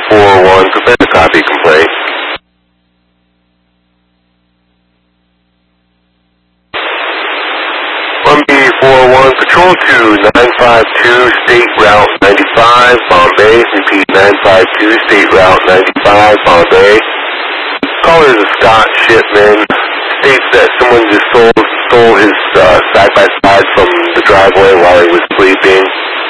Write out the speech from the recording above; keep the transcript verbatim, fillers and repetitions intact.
four one, prepare to copy complaint. one B four one, Patrol to nine five two, State Route ninety-five, Bombay. Repeat, nine five two, State Route ninety-five, Bombay. Caller is a Scott Shipman. States that someone just sold, stole his uh, side-by-side from the driveway while he was sleeping.